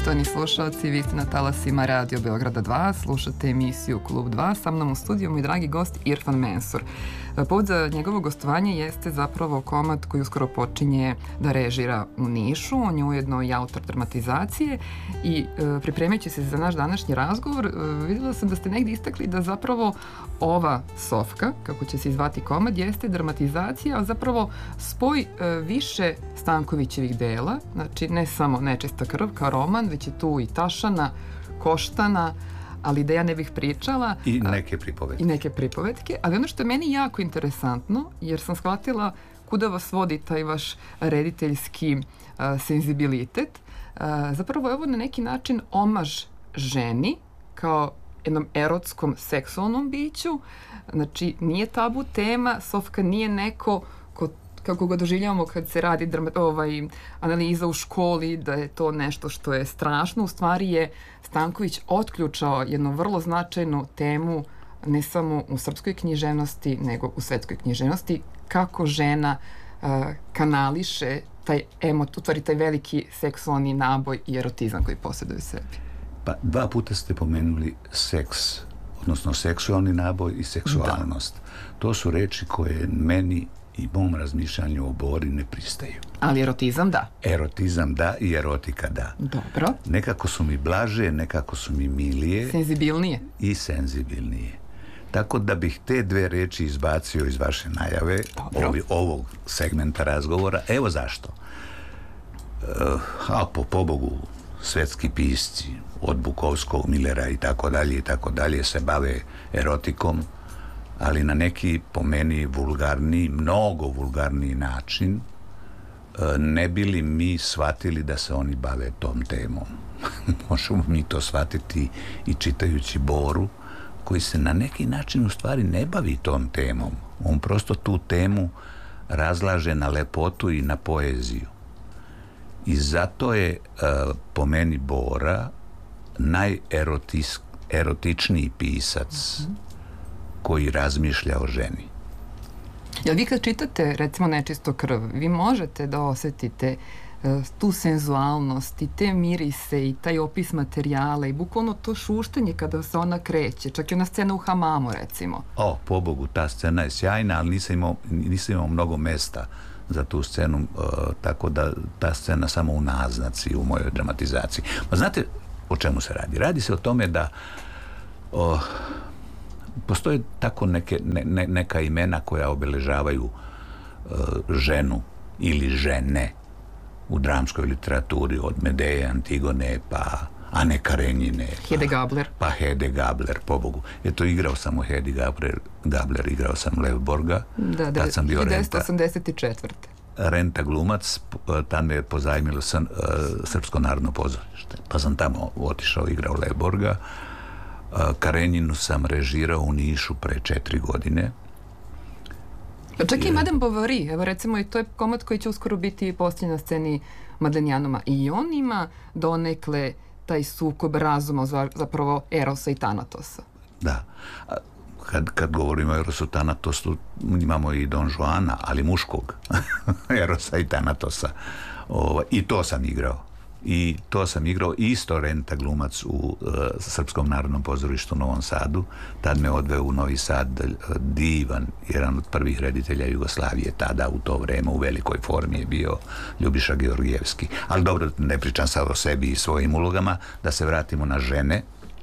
Poštovani slušalci, vi ste na talasima Radio Beograda 2, slušate emisiju Klub 2, sa mnom u studiju moj dragi gost Irfan Mensur. Povod za njegovo gostovanje jeste zapravo komad koji uskoro počinje da režira u Nišu, on je ujedno i autor dramatizacije i pripremajući se za naš današnji razgovor vidjela sam da ste negdje istakli da zapravo ova Sofka, kako će se zvati komad, jeste dramatizacija, a zapravo spoj više Stankovićevih dela, znači ne samo Nečista krv kao roman, već je tu i Tašana, Koštana, ali da ja ne bih pričala. I neke pripovetke. I neke pripovetke, ali ono što je meni jako interesantno, jer sam shvatila kuda vas vodi taj vaš rediteljski senzibilitet, zapravo je ovo na neki način omaž ženi kao jednom erotskom seksualnom biću, znači nije tabu tema, Sofka nije neko ko, kako ga doživljavamo kad se radi analiza u školi, da je to nešto što je strašno. U stvari je Stanković otključao jednu vrlo značajnu temu ne samo u srpskoj književnosti, nego u svetskoj književnosti, kako žena kanališe taj veliki seksualni naboj i erotizam koji posjeduje u sebi. Pa 2 puta ste pomenuli seks, odnosno seksualni naboj i seksualnost. Da. To su reči koje meni i mom razmišljanju o Bori ne pristaju. Ali erotizam da. Erotizam da i erotika da. Dobro. Nekako su mi blaže, nekako su mi milije. Senzibilnije. I senzibilnije. Tako da bih te 2 reči izbacio iz vaše najave, ovog segmenta razgovora. Evo zašto. Po Bogu, svetski pisci od Bukovskog, Millera i tako dalje se bave erotikom, ali na neki, po meni, vulgarniji, mnogo vulgarniji način, ne bili mi shvatili da se oni bave tom temom. Možemo mi to shvatiti i čitajući Boru, koji se na neki način u stvari ne bavi tom temom. On prosto tu temu razlaže na lepotu i na poeziju. I zato je po meni Bora najerotičniji pisac koji razmišlja o ženi. Jel vi kad čitate recimo Nečisto krv, vi možete da osjetite tu senzualnost i te mirise i taj opis materijala i bukvalno to šuštanje kada se ona kreće, čak i ona scena u hamamu recimo. Pobogu, ta scena je sjajna, ali nisam imao mnogo mesta za tu scenu, tako da ta scena samo u naznaci u mojoj dramatizaciji. Ma znate o čemu se radi? Radi se o tome da postoje tako neka imena koja obeležavaju ženu ili žene u dramskoj literaturi, od Medeje, Antigone, pa Ane Karenjine, pa Hede Gabler, pobogu. Eto, igrao sam u Hedi Gabler, igrao sam Levborga. Da, sam bio 1984. Renta glumac, tad me je pozajmilo Srpsko narodno pozorište. Pa sam tamo otišao, igrao Levborga. Karenjinu sam režirao u Nišu pre 4 godine. Čak i Madame Bovary, evo recimo i to je komad koji će uskoro biti postavljen na sceni Madlenjanuma i on ima donekle taj sukob razuma, zapravo Erosa i Tanatosa. Da, kad govorimo o Erosu i Tanatosu imamo i Don Juana, ali muškog Erosa i Tanatosa, i to sam igrao isto Renta glumac u Srpskom narodnom pozorištu u Novom Sadu. Tad me odveo u Novi Sad divan, jedan od prvih reditelja Jugoslavije tada u to vreme, u velikoj formi je bio Ljubiša Georgijevski. Ali dobro, ne pričam sad o sebi i svojim ulogama, da se vratimo na žene.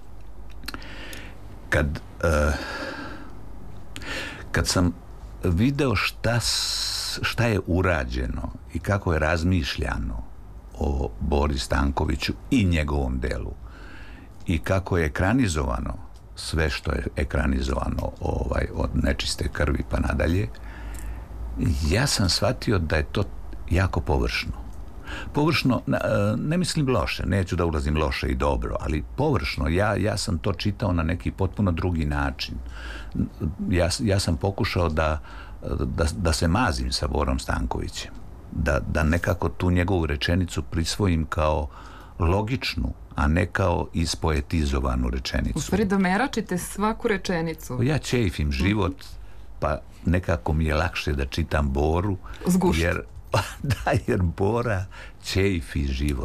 Kad sam video šta je urađeno i kako je razmišljano o Bori Stankoviću i njegovom delu i kako je ekranizovano sve što je ekranizovano od Nečiste krvi pa nadalje, ja sam shvatio da je to jako površno. Površno, ne mislim loše, neću da ulazim loše i dobro, ali površno, ja sam to čitao na neki potpuno drugi način. Ja sam pokušao da se mazim sa Borom Stankovićem. Da nekako tu njegovu rečenicu prisvojim kao logičnu, a ne kao ispoetizovanu rečenicu. U stvari da meračite svaku rečenicu. Ja čeifim život, pa nekako mi je lakše da čitam Boru. Zgušt. Jer Bora čeifi život.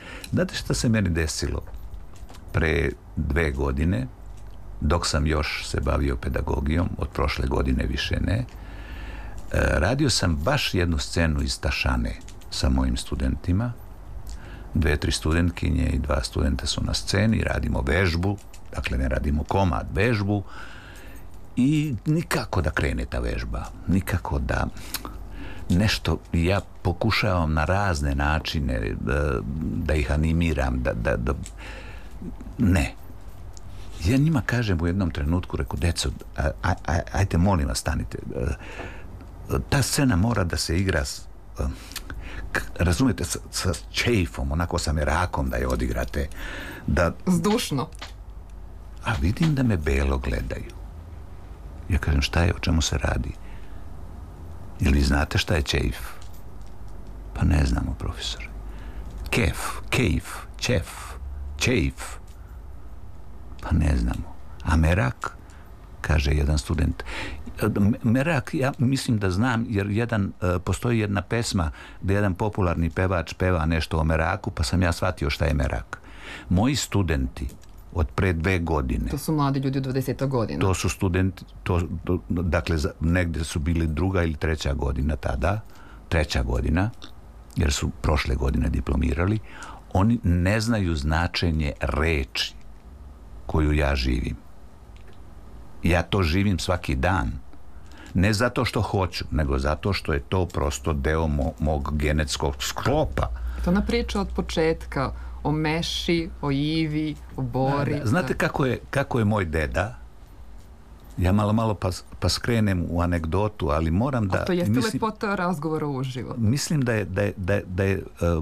Znate šta se meni desilo? Pre 2 godine, dok sam još se bavio pedagogijom, od prošle godine više ne, radio sam baš jednu scenu iz Tašane sa mojim studentima. 2-3 studentkinje i 2 studenta su na sceni, radimo vežbu, dakle ne radimo komad, vežbu, i nikako da krene ta vežba, nikako da nešto, ja pokušavam na razne načine da ih animiram, da ne. Ja njima kažem u jednom trenutku, reku, deco, ajte molim vas, stanite, ta scena mora da se igra razumijete, sa čejfom, onako sa merakom da je odigrate. Zdušno. A vidim da me belo gledaju. Ja kažem, šta je, o čemu se radi? Ili znate šta je čejf? Pa ne znamo, profesore. Kejf, čejf. Pa ne znamo. A merak, kaže jedan student. Merak, ja mislim da znam, jer postoji jedna pesma gdje jedan popularni pevač peva nešto o meraku, pa sam ja shvatio šta je merak. Moji studenti od pre 2 godine. To su mladi ljudi od 20 godina. To su studenti, dakle, negdje su bili 2. ili 3. godina tada, 3. godina, jer su prošle godine diplomirali. Oni ne znaju značenje reči koju ja živim. Ja to živim svaki dan. Ne zato što hoću, nego zato što je to prosto deo mog genetskog sklopa. To ona priča od početka o Meši, o Ivi, o Bori. Znate kako je moj deda? Ja malo pa skrenem u anegdotu, ali moram da... A to jeste lepota razgovora uživo. Mislim da je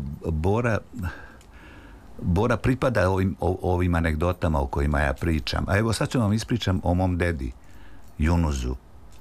Bora pripada ovim anegdotama o kojima ja pričam. A evo sad ću vam ispričam o mom dedi, Junuzu.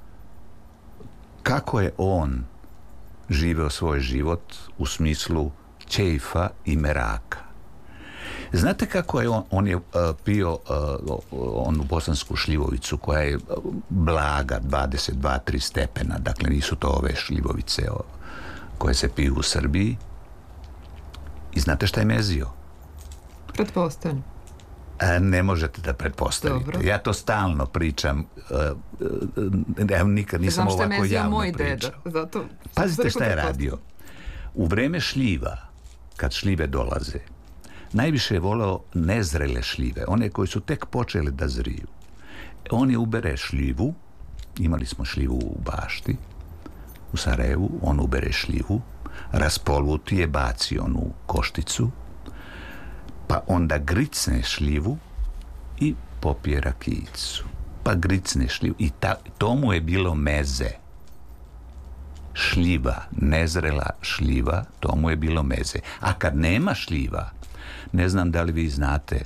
Kako je on živeo svoj život u smislu čejfa i meraka. Znate kako je on je pio onu bosansku šljivovicu koja je blaga, 22-3 stepena, dakle nisu to ove šljivovice koje se piju u Srbiji. I znate šta je mezio? Pretpostavljam. Ne možete da pretpostavite. Dobro. Ja to stalno pričam. Ja nikad nisam ovako javno pričao. Zato pazite šta je radio. U vreme šljiva, kad šljive dolaze, najviše je voleo nezrele šljive, one koje su tek počele da zriju. On je ubere šljivu, imali smo šljivu u bašti, u Sarajevu, on ubere šljivu, raspoluti je, baci onu košticu, pa onda gricne šljivu i popije rakijicu. Pa gricne šljivu i to mu je bilo meze. Šljiva, nezrela šljiva, to mu je bilo meze. A kad nema šljiva, ne znam da li vi znate,